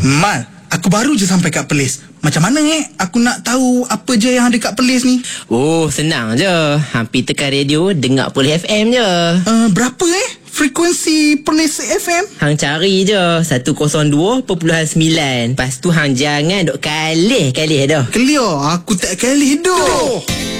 Mal, aku baru je sampai kat Perlis. Macam mana aku nak tahu apa je yang ada kat Perlis ni? Oh, senang je. Hampir tekan radio, dengar Perlis FM je. Berapa frekuensi Perlis FM? Hang cari je 102.9. Lepas tu hang jangan duk kalih dah. Clear, aku tak kalih dah.